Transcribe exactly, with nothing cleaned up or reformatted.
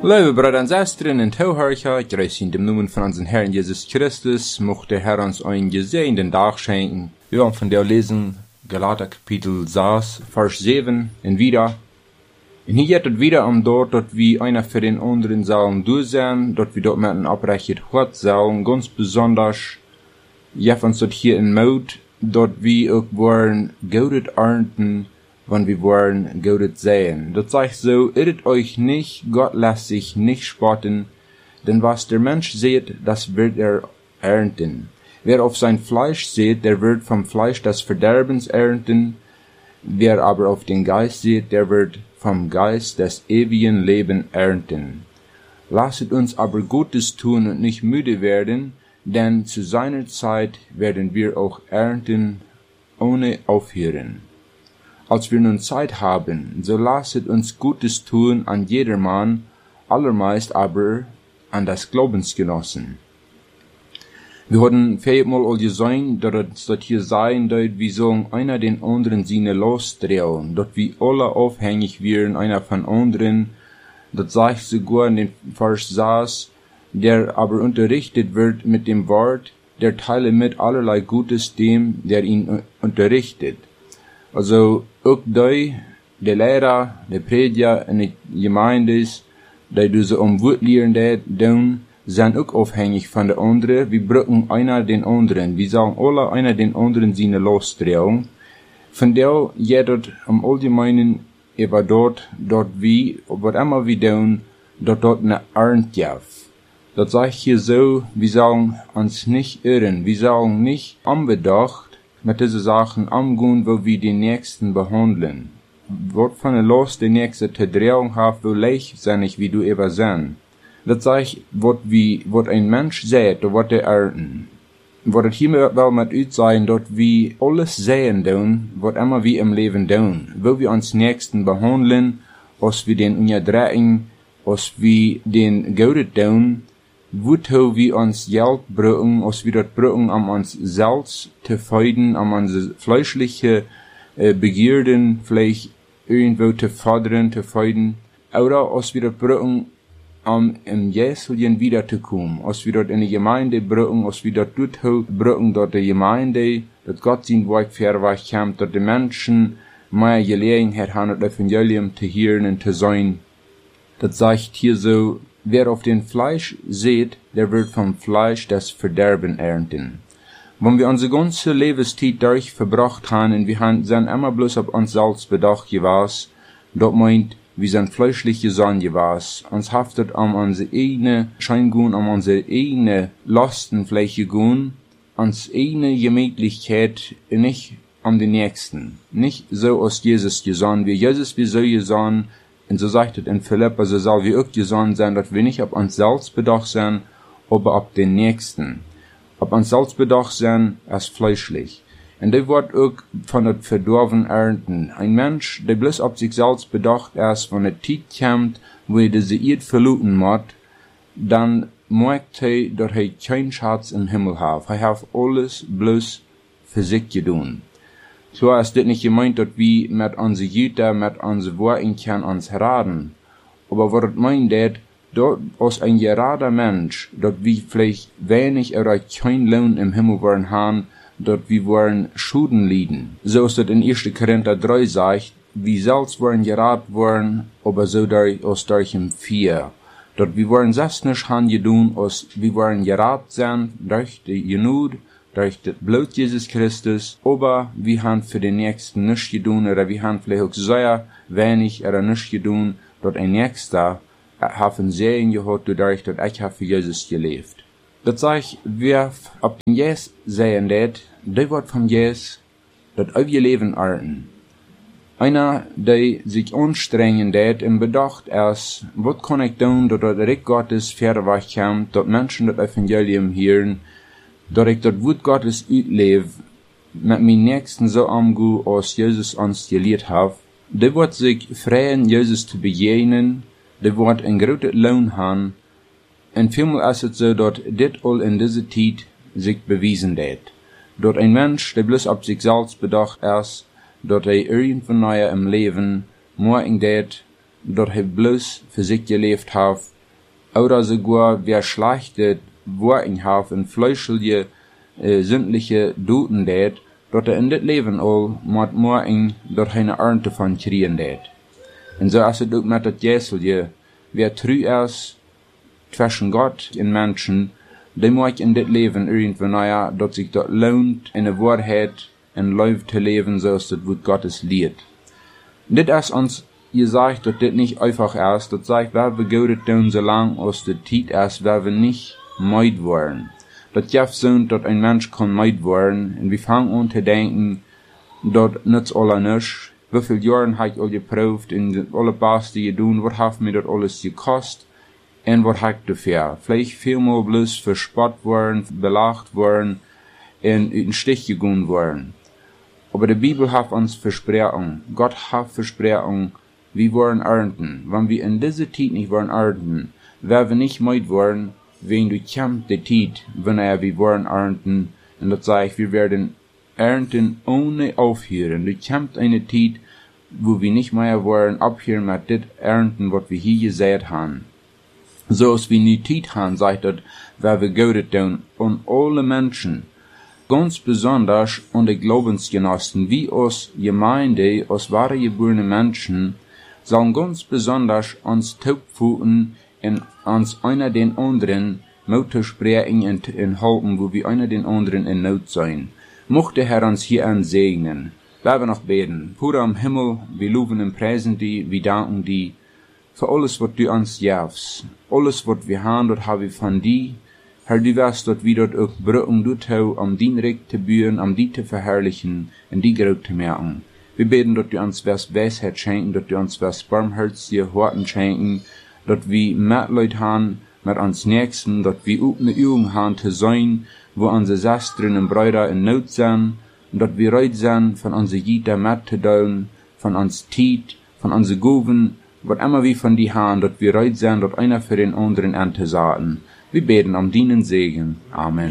Liebe Brüder und Schwestern und Zuhörer, ich grüße in dem Namen von unserem Herrn Jesus Christus, mochte der Herr uns einen gesegneten Tag schenken. Wir wollen von der lesen, Galater Kapitel sechs, Vers sieben, und wieder. Und hier geht es wieder um dort, dort wie einer für den anderen sollen du sein, dort wie dort mit einem abrechnet Gott sollen, ganz besonders, ja, von dort hier in Mut, dort wie auch wollen, Gaudet ernten, wann wir wollen, Gaudet sehen. Das sagt so, irret euch nicht, Gott lässt sich nicht spotten, denn was der Mensch sät, das wird er ernten. Wer auf sein Fleisch sät, der wird vom Fleisch des Verderbens ernten, wer aber auf den Geist sät, der wird vom Geist des ewigen Lebens ernten. Lasset uns aber Gutes tun und nicht müde werden, denn zu seiner Zeit werden wir auch ernten, ohne aufhören. Als wir nun Zeit haben, so lasset uns Gutes tun an jedermann, allermeist aber an das Glaubensgenossen. Wir hatten viermal all gesehen, dass das hier sein dort, wie so einer den anderen seine losdrehen, dort wie alle aufhängig wären, einer von anderen, das sagt sogar in den Vers sechs, der aber unterrichtet wird mit dem Wort, der teile mit allerlei Gutes dem, der ihn unterrichtet. Also, auch die, der Lehrer, der Prediger in der Gemeinde ist, die du so um Wort lehren tun, sind auch aufhängig von der anderen. Wir brücken einer den anderen. Wir sagen alle einer den anderen seine Losdrehung. Von der jeder am Allgemeinen über dort, dort wie, was immer wir tun, dort dort eine Ernte jaff. Das sage ich hier so, wir sagen uns nicht irren. Wir sagen nicht unbedacht, mit diesen Sachen umgehen, wo wir die Nächsten behandeln. Wort von der Los die nächste Verdrehung hat, wo leichtsinnig wie du eben sein. Das sag ich, wat wie, wat ein Mensch sät, da wird er ernten. Wat het hier wel mit ut sein, dort wie alles sehen tun, wat immer wir im Leben tun. Wo wir uns Nächsten behandeln, als wir den unterdrücken, als wir den Gaudet tun, wozu wir uns Geld brücken, als wir dort brücken, um uns selbst zu feiden, um unsere fleischliche äh, Begierden vielleicht irgendwo zu fordern, zu feiden, oder als wir dort brücken, um im Jesulien wiederzukommen, als wir dort in die Gemeinde brücken, als wir dort dort brücken, dort die Gemeinde, dass Gott sein Werk verweicht, dass die Menschen mehr Gelegenheit haben, das Evangelium zu hören und zu sein. Das sagt hier so, wer auf den Fleisch sät, der wird vom Fleisch das Verderben ernten. Wenn wir unsere ganze Lebenszeit durch verbracht haben und wir sind immer bloß auf uns selbst bedacht gewesen, dort meint, wir sind fleischliche Sonne gewesen, uns haftet um unsere eigene Scheingun, um unsere eigene Lastenfläche gun, uns eigene Gemütlichkeit, nicht um den Nächsten. Nicht so aus Jesus gesonnen, wie Jesus wie so gesonnen, und so sagt es in Philippa, so soll wir auch gesonnen sein, dass wir nicht auf uns selbst bedacht sind, aber auf den Nächsten. Auf uns selbst bedacht sein, als fleischlich. Und der wird auch von der Verdorben ernten. Ein Mensch, der bloß auf sich selbst bedacht ist, wenn er Zeit kommt, wo er diese Erde verluten muss, dann merkt er, dass er keinen Schatz im Himmel hat. Er hat alles bloß für sich getan. So ist das nicht gemeint, dass wir mit unseren Jüter, mit unseren Worten können uns raten. Aber was das meint, dass dort als ein gerader Mensch, dass wir vielleicht wenig oder kein Lohn im Himmel wollen haben, dort wir wollen Schulden lieden. So ist es in erster Korinther drei sagt, wie selbst wollen gerat worden, aber so durch, aus durch im vier. Dort wir wollen selbst nicht haben gedun, aus wir wollen gerat sein, durch die Genut, durch das Blut Jesus Christus, aber wir haben für den Nächsten nichts gedun, oder wir haben vielleicht auch sehr wenig oder nichts gedun, dort ein Nächster hat einen Segen gehabt, dadurch, dass ich habe für Jesus gelebt. Das sag ich, wer auf den Jesus sehen det, der wird vom Jesus das ewige Leben ernten. Einer, der sich anstrengen det und bedacht ist, was kann ich tun, dass das Reich Gottes verweicht kommt, dass Menschen das Evangelium hören, dass ich das Wort Gottes auslebe, mit meinen Nächsten so umgehe, als Jesus uns gelehrt hat, der wird sich freuen, Jesus zu begegnen, der wird einen großen Lohn haben. Und vielmehr ist es so, dass dit all in dieser Zeit sich bewiesen hat. Dort ein Mensch, der bloß auf sich selbst bedacht ist, dass er irgendwann neuer im Leben morgen det, dat hij bloß für sich gelebt hat, oder sogar wer schlechtet Worten hat und fleischliche, äh, sündliche Duten det, dat er in dit Leben all mit morgen dat eine Ernte von kriegen det. Und so ist es auch mit dat Jeselje, wer treu ist zwischen Gott und Menschen, der mag in dit Leben irgendwann naja, dat sich dat lohnt, in der Wahrheit und läuft zu leben, so ist das, wo Gottes Lied. Dit ist uns gesagt, dass dit nicht einfach ist, das sagt, wer wir gaudet tun, so lang aus der Zeit ist, wer wir nicht meid wollen. Dat jef sind, dat ein Mensch kann meid werden, und wir fangen an zu denken, dat nützt alle nisch. Wie viel Jahren habe ich all geprüft, in alle Bas, die ich tun, was hat mir das alles gekostet, und was habe ich dafür? Vielleicht vielmal bloß verspott worden, belacht worden, und in den Stich gegangen worden. Aber die Bibel hat uns Versprechung. Gott hat Versprechung, wir wollen ernten. Wenn wir in dieser Zeit nicht wollen ernten, werden wir nicht meid werden, wenn du kämpft die Zeit, wenn er wir wollen ernten, und das sagt, wir werden ernten ohne aufhören. Du kämpft eine Zeit, wo wir nicht mehr wollen abhören mit das ernten, was wir hier gesät haben. So als wir nie Zeit haben, sagt das, wer wir Gutes tun, und alle Menschen, ganz besonders und die Glaubensgenossen, wie aus Gemeinde, aus wahre geborene Menschen, sollen ganz besonders uns taubfußen und uns einer den anderen Mut sprechen und, und halten, wo wir einer den anderen in Not sein. Mochte der Herr uns hier an segnen. Wir noch beten. Bruder am Himmel, wir loben und preisen die, wir danken die für alles, was du uns gibst. Alles, was wir haben, das haben wir von dir. Herr, du weißt, dass wir dort auch brücken, du tau, um din Recht zu bühren, um die zu verherrlichen, und die groß zu merken. Wir beten, dass du uns was Weisheit schenken, dass du uns was barmherzige Worten schenken, dass wir Mitleid haben mit uns Nächsten, dass wir auch eine Übung haben zu sein, wo unsere Schwestern und Brüder in Not sind, und dass wir reut sind, von unseren Jüter mitzuteilen, von uns Tiet, von unseren Goven, was immer wir von die haben, dass wir reut sind, dass einer für den anderen Ernte saaten. Wir beten um deinen Segen. Amen.